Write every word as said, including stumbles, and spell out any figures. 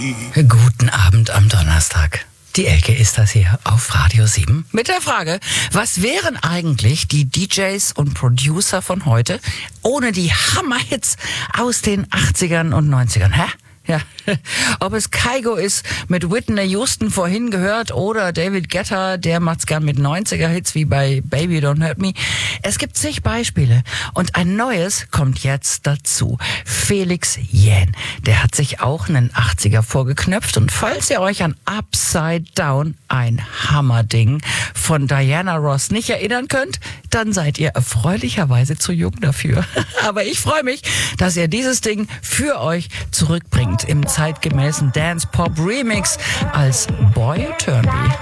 Guten Abend am Donnerstag. Die Elke ist das hier auf Radio sieben mit der Frage, was wären eigentlich die D Js und Producer von heute ohne die Hammerhits aus den achtzigern und neunzigern? Hä? Ja, ob es Kygo ist, mit Whitney Houston vorhin gehört, oder David Guetta, der macht's gern mit neunziger-Hits wie bei Baby Don't Hurt Me. Es gibt zig Beispiele und ein neues kommt jetzt dazu. Felix Jähn, der hat sich auch einen achtziger vorgeknöpft, und falls ihr euch an Upside Down, ein Hammerding von Diana Ross, nicht erinnern könnt, dann seid ihr erfreulicherweise zu jung dafür. Aber ich freue mich, dass ihr dieses Ding für euch zurückbringt im zeitgemäßen Dance-Pop-Remix als Boy Turn Me.